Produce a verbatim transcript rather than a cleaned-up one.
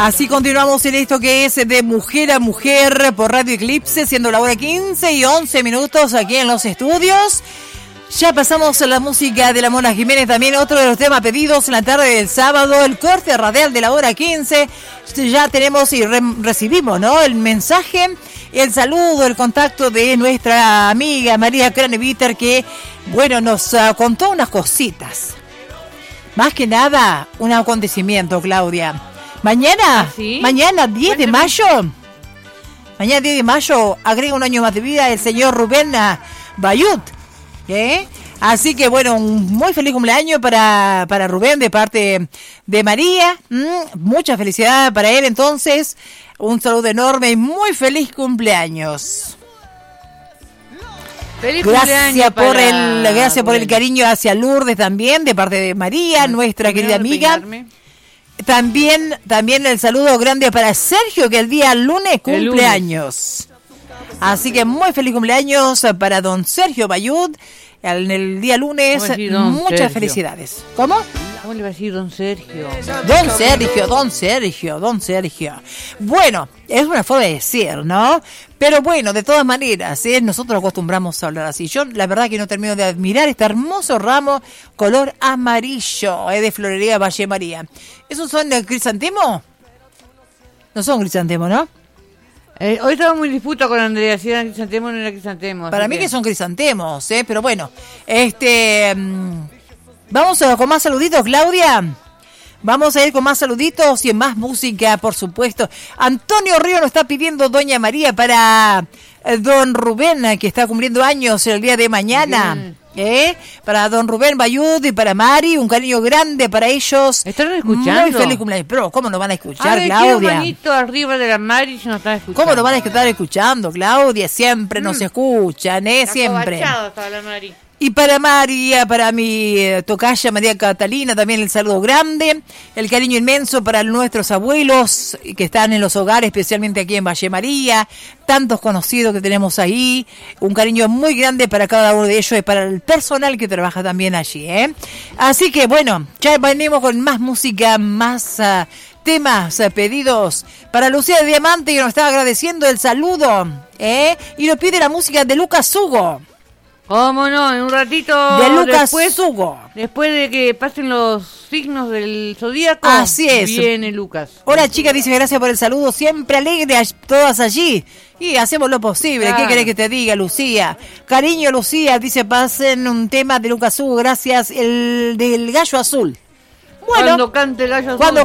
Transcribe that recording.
Así continuamos en esto que es de Mujer a Mujer por Radio Eclipse, siendo la hora quince y once minutos aquí en los estudios. Ya pasamos a la música de la Mona Jiménez, también otro de los temas pedidos en la tarde del sábado, el corte radial de la hora quince. Ya tenemos y re- recibimos, ¿no?, el mensaje, el saludo, el contacto de nuestra amiga María Craneviter, que, bueno, nos uh, contó unas cositas. Más que nada, un acontecimiento, Claudia. Mañana, ¿sí? mañana diez de mayo, mañana diez de mayo, agrega un año más de vida el señor Rubén Bayut. ¿Eh? Así que bueno, un muy feliz cumpleaños para, para Rubén de parte de María. Mm, mucha felicidad para él entonces. Un saludo enorme y muy feliz cumpleaños. Feliz gracias cumpleaños por para el gracias Rubén. por el cariño hacia Lourdes también de parte de María, no, nuestra querida amiga. Peinarme. También también el saludo grande para Sergio, que el día lunes cumpleaños. Así que muy feliz cumpleaños para don Sergio Bayud. En el día lunes, muchas Sergio? felicidades. ¿Cómo? ¿Cómo le va a decir don Sergio? Don Sergio, don Sergio, don Sergio. Bueno, es una forma de decir, ¿no? Pero bueno, de todas maneras, ¿eh? Nosotros acostumbramos a hablar así. Yo, la verdad, que no termino de admirar este hermoso ramo color amarillo, ¿eh? De Florería Valle María. ¿Esos son de crisantemo? No son crisantemo, ¿no? Eh, hoy estamos muy en disputa con Andrea, si era crisantemo o no era crisantemo. Para mí que... que son crisantemos, ¿eh? Pero bueno, este... Mmm, vamos a, con más saluditos, Claudia. Vamos a ir con más saluditos y más música, por supuesto. Antonio Río nos está pidiendo Doña María para eh, don Rubén, que está cumpliendo años el día de mañana. Bien. ¿Eh? Para don Rubén Bayud y para Mari, un cariño grande para ellos. ¿Están escuchando? Muy feliz cumpleaños. Pero, ¿cómo nos van a escuchar, a ver, Claudia? Un manito arriba de la Mari si nos están escuchando. ¿Cómo nos van a estar escuchando, Claudia? Siempre mm. nos escuchan, ¿eh? Está Siempre. Está la Mari. Y para María, para mi eh, tocaya María Catalina, también el saludo grande, el cariño inmenso para nuestros abuelos que están en los hogares, especialmente aquí en Valle María, tantos conocidos que tenemos ahí, un cariño muy grande para cada uno de ellos y para el personal que trabaja también allí, ¿eh? Así que bueno, ya venimos con más música, más uh, temas uh, pedidos para Lucía de Diamante, que nos está agradeciendo el saludo, ¿eh? Y nos pide la música de Lucas Hugo. ¿Cómo no? En un ratito de Lucas después, Hugo. Después de que pasen los signos del zodíaco, así es. Viene Lucas. Hola, chica, dice gracias por el saludo, siempre alegre a todas allí. Y hacemos lo posible. Claro. ¿Qué querés que te diga, Lucía? Cariño, Lucía, dice, pasen un tema de Lucas Hugo, gracias, el del gallo azul. Bueno, cuando cante el gallo azul. Cuando